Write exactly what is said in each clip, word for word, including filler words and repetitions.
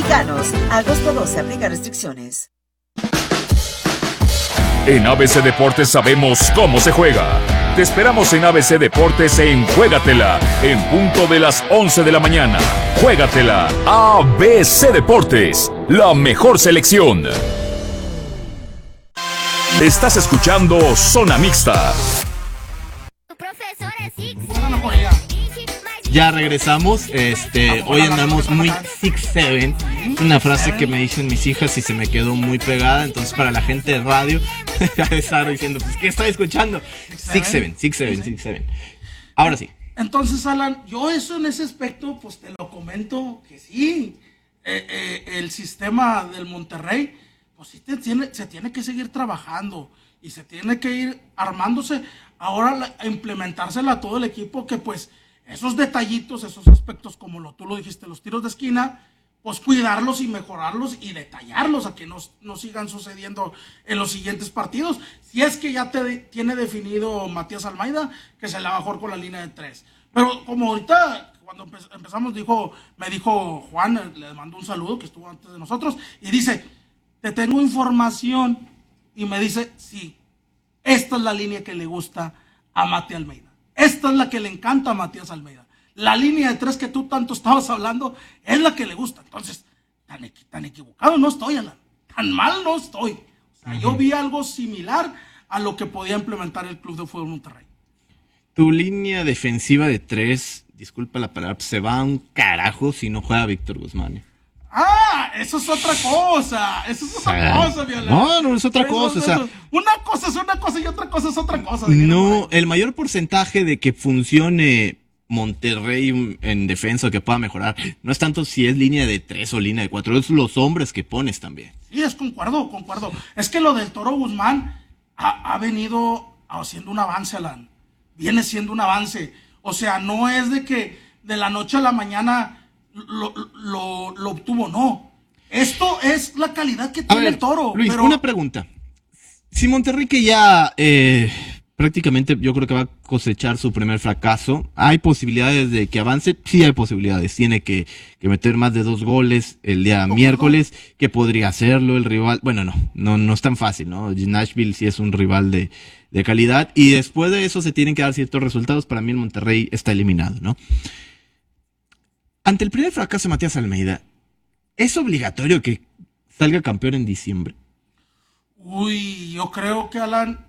Mexicanos, agosto doce, aplica restricciones. En A B C Deportes sabemos cómo se juega. Te esperamos en A B C Deportes en Juégatela, en punto de las once de la mañana. Juégatela, A B C Deportes, la mejor selección. Estás escuchando Zona Mixta. Ya regresamos, este, hoy andamos muy six seven, una frase que me dicen mis hijas y se me quedó muy pegada, entonces para la gente de radio, ya estar diciendo, pues, ¿qué estoy escuchando? six seven, six seven, six seven. Ahora sí. Entonces, Alan, yo eso en ese aspecto, pues te lo comento que sí, eh, eh, el sistema del Monterrey, pues sí te tiene, se tiene que seguir trabajando y se tiene que ir armándose, ahora la, a implementársela a todo el equipo, que pues esos detallitos, esos aspectos, como lo, tú lo dijiste, los tiros de esquina, pues cuidarlos y mejorarlos y detallarlos a que no, no sigan sucediendo en los siguientes partidos. Si es que ya te tiene definido Matías Almeida, que se la va a jugar con la línea de tres. Pero como ahorita, cuando empezamos, dijo, me dijo Juan, le mandó un saludo, que estuvo antes de nosotros, y dice, te tengo información, y me dice, sí, esta es la línea que le gusta a Matías Almeida. Esta es la que le encanta a Matías Almeida. La línea de tres que tú tanto estabas hablando es la que le gusta. Entonces, tan, equi tan equivocado no estoy, Alan. Tan mal no estoy. O sea, uh-huh. Yo vi algo similar a lo que podía implementar el Club de Fútbol Monterrey. Tu línea defensiva de tres, disculpa la palabra, se va a un carajo si no juega Víctor Guzmán. Ah, eso es otra cosa. Eso es otra o sea, cosa, Viola. No, no es otra eso, cosa. Eso, o sea, una cosa es una cosa y otra cosa es otra cosa. No, el mayor porcentaje de que funcione Monterrey en defensa, que pueda mejorar, no es tanto si es línea de tres o línea de cuatro, es los hombres que pones también. Sí, es concuerdo, concuerdo. Es que lo del Toro Guzmán ha, ha venido haciendo un avance, Alan. Viene siendo un avance. O sea, no es de que de la noche a la mañana Lo, lo, lo obtuvo, no. Esto es la calidad que tiene ver, el Toro. Luis, pero... una pregunta. Si Monterrey, que ya eh, prácticamente yo creo que va a cosechar su primer fracaso, ¿hay posibilidades de que avance? Sí hay posibilidades. Tiene que, que meter más de dos goles el día ¿Cómo miércoles, no? Que podría hacerlo el rival. Bueno, no, no, no es tan fácil, ¿no? Nashville sí es un rival de, de calidad, y después de eso se tienen que dar ciertos resultados. Para mí el Monterrey está eliminado, ¿no? Ante el primer fracaso de Matías Almeida, ¿es obligatorio que salga campeón en diciembre? Uy, yo creo que, Alan,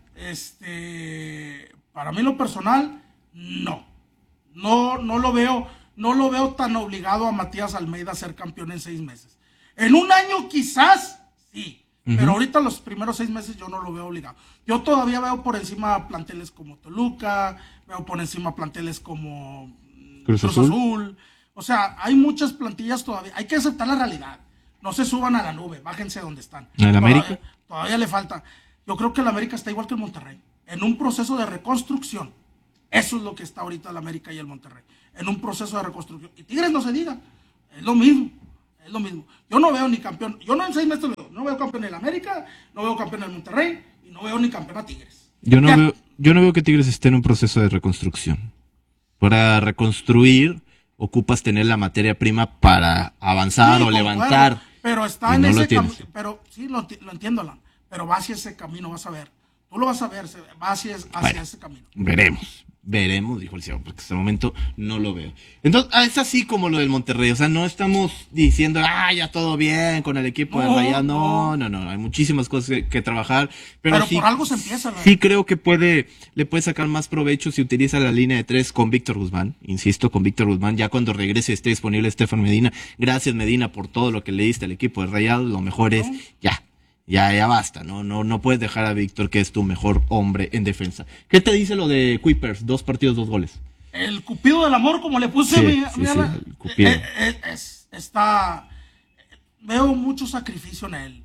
este, para mí lo personal, no. No, no lo veo, no lo veo tan obligado a Matías Almeida a ser campeón en seis meses. En un año quizás, sí, uh-huh. Pero ahorita los primeros seis meses yo no lo veo obligado. Yo todavía veo por encima planteles como Toluca, veo por encima planteles como Cruz, Cruz Azul. Azul. O sea, hay muchas plantillas todavía. Hay que aceptar la realidad. No se suban a la nube, bájense donde están. ¿En América? Todavía, todavía le falta. Yo creo que el América está igual que el Monterrey, en un proceso de reconstrucción. Eso es lo que está ahorita el América y el Monterrey, en un proceso de reconstrucción. Y Tigres no se diga, es lo mismo, es lo mismo. Yo no veo ni campeón, yo no en seis meses veo, no veo campeón en el América, no veo campeón en el Monterrey y no veo ni campeón a Tigres. Yo no veo, yo no veo que Tigres esté en un proceso de reconstrucción. Para reconstruir ocupas tener la materia prima para avanzar sí, o levantar. Bueno, pero está en no ese camino. Pero sí, lo, lo entiendo, Alan. Pero va hacia ese camino, vas a ver. Tú lo vas a ver, va hacia, hacia bueno, ese camino. Veremos, veremos, dijo el ciego, porque hasta el momento no lo veo. Entonces, es así como lo del Monterrey. O sea, no estamos diciendo, ah, ya todo bien con el equipo no, de Rayados. No, no, no, no. Hay muchísimas cosas que, que trabajar. Pero, pero sí, por algo se empieza. Sí creo que puede, le puede sacar más provecho si utiliza la línea de tres con Víctor Guzmán. Insisto, con Víctor Guzmán. Ya cuando regrese esté disponible Estefan Medina. Gracias, Medina, por todo lo que le diste al equipo de Rayados. Lo mejor es, ya. Ya, ya basta, ¿no? No, no puedes dejar a Víctor, que es tu mejor hombre en defensa. ¿Qué te dice lo de Kuipers? Dos partidos, dos goles. El Cupido del amor, como le puse sí, mi, sí, mi sí, ala, el Cupido. Eh, eh, es, está, veo mucho sacrificio en él.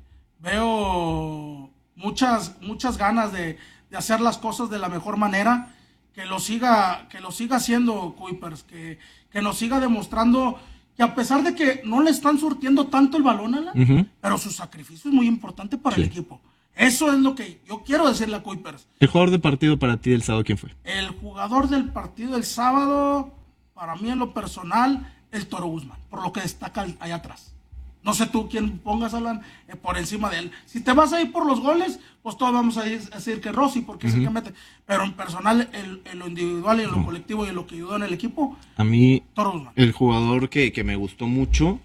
Veo muchas, muchas ganas de, de hacer las cosas de la mejor manera. Que lo siga, que lo siga haciendo Kuipers, que, que nos siga demostrando que a pesar de que no le están surtiendo tanto el balón, Alan, uh-huh. pero su sacrificio es muy importante para sí. el equipo. Eso es lo que yo quiero decirle a Kuipers. ¿El jugador del partido para ti del sábado quién fue? El jugador del partido del sábado, para mí en lo personal, el Toro Guzmán, por lo que destaca allá atrás. No sé tú quién pongas, Alan, eh, por encima de él. Si te vas a ir por los goles, pues todos vamos a, ir, a decir que Rossi, porque uh-huh. es el que mete. Pero en personal, en, en lo individual y en lo uh-huh. colectivo y en lo que ayudó en el equipo, a mí, Toro Guzmán. El jugador que, que me gustó mucho,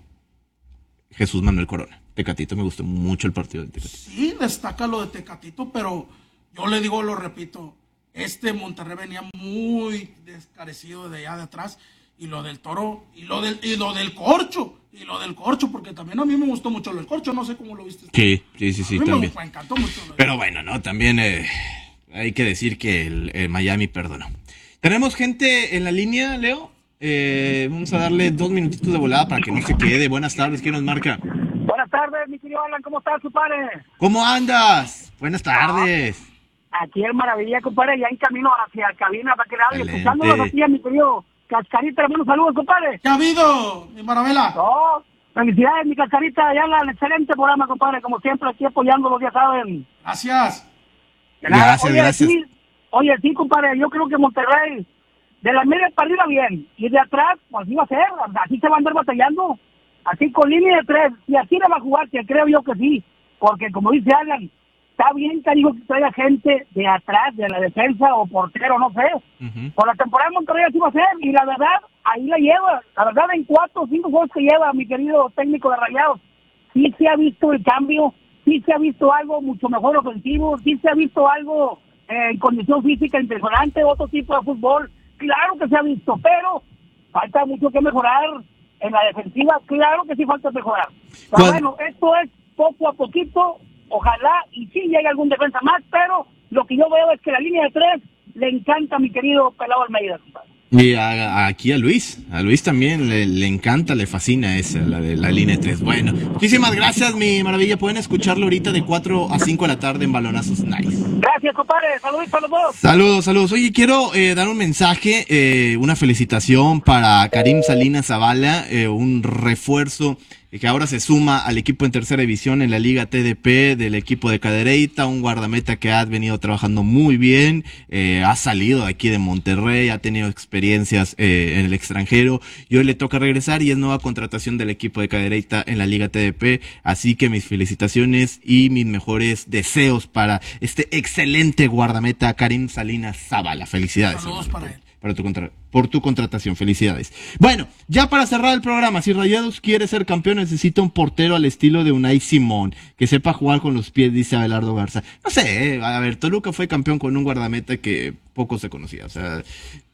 Jesús Manuel Corona. Tecatito, me gustó mucho el partido de Tecatito. Sí, destaca lo de Tecatito, pero yo le digo, lo repito, este Monterrey venía muy descarecido de allá de atrás. Y lo del Toro, y lo del, y lo del Corcho, y lo del Corcho, porque también a mí me gustó mucho lo del Corcho, no sé cómo lo viste. Sí, sí, sí, sí, a mí también. Me, me encantó mucho. Lo Pero bueno, no, también eh, hay que decir que el, el Miami perdonó. Tenemos gente en la línea, Leo. Eh, vamos a darle dos minutitos de volada para que no se quede. Buenas tardes, ¿quién nos marca? Buenas tardes, mi querido Alan, ¿cómo estás, compadre? ¿Cómo andas? Buenas tardes. Ah, aquí el Maravilla, compadre, ya en camino hacia cabina para que le hable, escuchándolos aquí a mi querido Cascarita, hermano, saludos, compadre. ¿Qué ha habido, mi Maravilla? No, felicidades, mi Cascarita, ya el excelente programa, compadre, como siempre, aquí apoyándolos, ya saben. Gracias. Gracias, oye, gracias. Sí, oye, sí, compadre, yo creo que Monterrey, de la media para arriba bien, y de atrás, pues iba a ser, así se va a andar batallando, así con línea de tres, y así le va a jugar, que creo yo que sí, porque como dice Alan, está bien, cariño, que traiga gente de atrás, de la defensa o portero, no sé. Uh-huh. Por la temporada de Monterrey así va a ser, y la verdad, ahí la lleva. La verdad, en cuatro o cinco juegos que lleva mi querido técnico de Rayados, sí se ha visto el cambio, sí se ha visto algo mucho mejor ofensivo, sí se ha visto algo eh, en condición física impresionante, otro tipo de fútbol. Claro que se ha visto, pero falta mucho que mejorar en la defensiva. Claro que sí falta mejorar. Pero bueno, esto es poco a poquito. Ojalá y sí llegue algún defensa más, pero lo que yo veo es que la línea de tres le encanta a mi querido Pelado Almeida. Y a, a, aquí a Luis, a Luis también le, le encanta, le fascina esa, la de la línea de tres. Bueno, muchísimas gracias, mi Maravilla. Pueden escucharlo ahorita de cuatro a cinco de la tarde en Balonazos Nice. Gracias, compadre. Saludos para los dos. Saludos, saludos. Oye, quiero eh, dar un mensaje, eh, una felicitación para Karim Salinas Zavala, eh, un refuerzo que ahora se suma al equipo en tercera división en la Liga T D P del equipo de Cadereyta, un guardameta que ha venido trabajando muy bien, eh, ha salido aquí de Monterrey, ha tenido experiencias eh, en el extranjero y hoy le toca regresar y es nueva contratación del equipo de Cadereyta en la Liga T D P, así que mis felicitaciones y mis mejores deseos para este excelente guardameta Karim Salinas Zavala. Felicidades. Saludos para él. Para tu contra por tu contratación, felicidades. Bueno, ya para cerrar el programa, si Rayados quiere ser campeón, necesita un portero al estilo de Unai Simón, que sepa jugar con los pies, dice Abelardo Garza. No sé, eh, a ver, Toluca fue campeón con un guardameta que poco se conocía, o sea,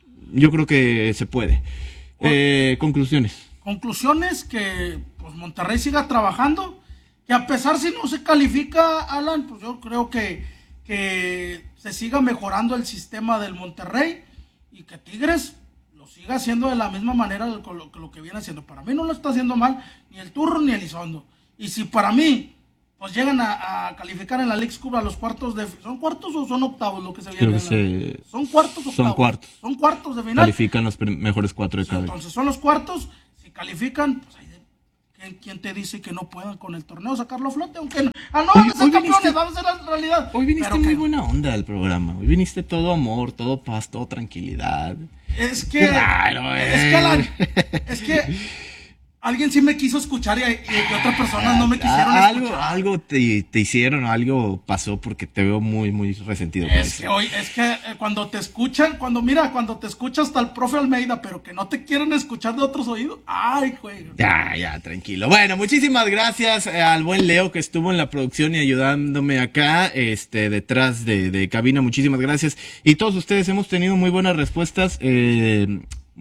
yo creo que se puede. Eh, conclusiones. Conclusiones, que pues Monterrey siga trabajando, que a pesar si no se califica, Alan, pues yo creo que, que se siga mejorando el sistema del Monterrey, y que Tigres lo siga haciendo de la misma manera con lo, lo que viene haciendo. Para mí no lo está haciendo mal ni el Turro ni el Isondo. Y si para mí pues llegan a, a calificar en la Leagues Cup a los cuartos de... ¿Son cuartos o son octavos lo que se viene? Creo que se... ¿Son cuartos o octavos? Son cuartos. Son cuartos de final. Califican los mejores cuatro de cada. Entonces son los cuartos. Si califican, pues ahí... ¿Quién, ¿Quién te dice que no puedan con el torneo sacarlo a flote? Aunque no, ah, no van a ser campeones, vamos a ser la realidad. Hoy viniste Pero muy que, buena onda al programa. Hoy viniste todo amor, todo paz, todo tranquilidad. Es que... Claro, eh. Es que, la, es que... Alguien sí me quiso escuchar y, y, y otras personas no me quisieron algo, escuchar. Algo te, te hicieron, algo pasó porque te veo muy, muy resentido. Es que hoy, es que eh, cuando te escuchan, cuando mira, cuando te escucha hasta el profe Almeida, pero que no te quieren escuchar de otros oídos, ay, güey. Ya, ya, tranquilo. Bueno, muchísimas gracias eh, al buen Leo que estuvo en la producción y ayudándome acá, este, detrás de, de cabina. Muchísimas gracias. Y todos ustedes hemos tenido muy buenas respuestas. Eh,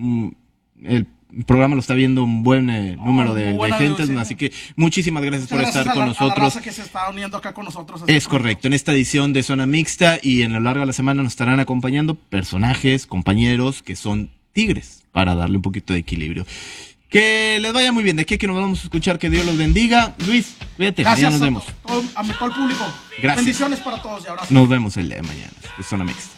el El programa lo está viendo un buen eh, número de, de gente, así que muchísimas gracias Muchas por gracias estar con la, nosotros. A la que se está uniendo acá con nosotros. Es correcto, en esta edición de Zona Mixta y en lo largo de la semana nos estarán acompañando personajes, compañeros que son tigres para darle un poquito de equilibrio. Que les vaya muy bien, de aquí a que nos vamos a escuchar, que Dios los bendiga. Luis, fíjate, gracias ya nos vemos. A todo, a todo el público. Gracias. Bendiciones para todos y abrazos. Nos vemos el día de mañana, de Zona Mixta.